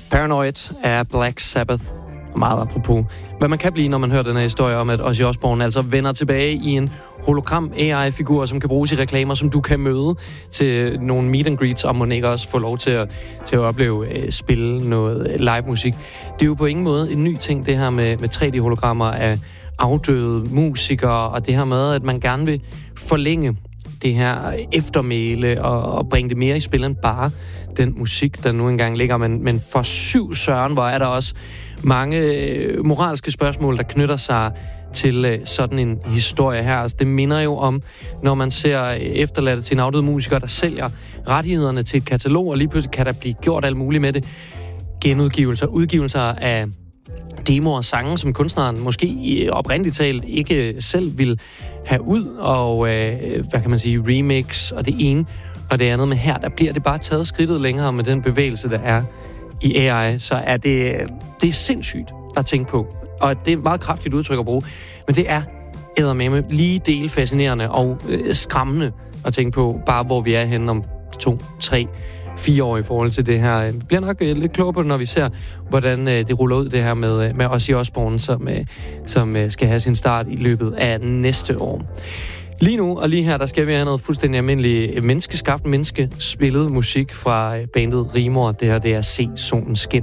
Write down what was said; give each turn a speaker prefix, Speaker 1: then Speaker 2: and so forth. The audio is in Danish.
Speaker 1: Paranoid af Black Sabbath. Meget apropos, hvad man kan blive, når man hører den her historie om, at Ozzy Osbourne altså vender tilbage i en hologram AI-figur, som kan bruges i reklamer, som du kan møde til nogle meet and greets, og må ikke også få lov til at opleve spille noget live musik. Det er jo på ingen måde en ny ting, det her med 3D-hologrammer af afdøde musikere, og det her med, at man gerne vil forlænge det her eftermæle og bringe det mere i spil end bare den musik, der nu engang ligger. Men for syv søren, hvor er der også mange moralske spørgsmål, der knytter sig til sådan en historie her. Altså, det minder jo om, når man ser efterladte til en afdød musiker, der sælger rettighederne til et katalog, og lige pludselig kan der blive gjort alt muligt med det. Genudgivelser, udgivelser af demoer og sange, som kunstneren måske oprindeligt talt ikke selv vil have ud, og hvad kan man sige, remix, og det ene og det andet. Men her, der bliver det bare taget skridtet længere med den bevægelse, der er i AI, så er det er sindssygt at tænke på. Og det er et meget kraftigt udtryk at bruge, men det er eddermame lige del fascinerende og skræmmende at tænke på, bare hvor vi er henne om 2, 3, 4 år i forhold til det her. Vi bliver nok lidt klogere på det, når vi ser, hvordan det ruller ud, det her med Ozzy Osbourne, som skal have sin start i løbet af næste år. Lige nu og lige her, der skal vi have noget fuldstændig almindeligt menneskeskabt, menneskespillet musik fra bandet Rimor. Det her, det er Se Solen Skin.